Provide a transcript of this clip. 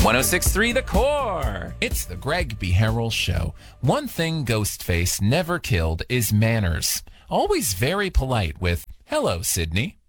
106.3 The Core. It's the Greg B. Harrell Show. One thing Ghostface never killed is manners. Always very polite with, "Hello, Sydney."